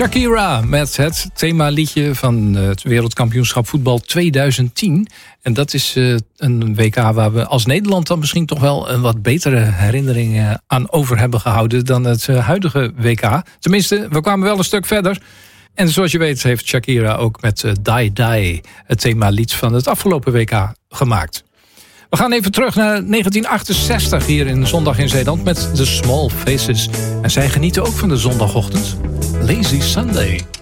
Shakira met het themaliedje van het wereldkampioenschap voetbal 2010. En dat is een WK waar we als Nederland dan misschien toch wel een wat betere herinnering aan over hebben gehouden dan het huidige WK. Tenminste, we kwamen wel een stuk verder. En zoals je weet heeft Shakira ook met Die Die het themalied van het afgelopen WK gemaakt. We gaan even terug naar 1968 hier in Zondag in Zeeland met The Small Faces. En zij genieten ook van de zondagochtend. Lazy Sunday.